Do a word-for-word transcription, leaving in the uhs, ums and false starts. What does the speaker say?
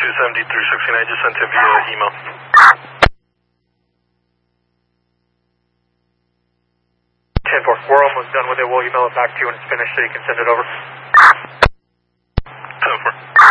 two seventy, three sixteen. I just sent it via email. ten four, we're almost done with it. We'll email it back to you when it's finished so you can send it over.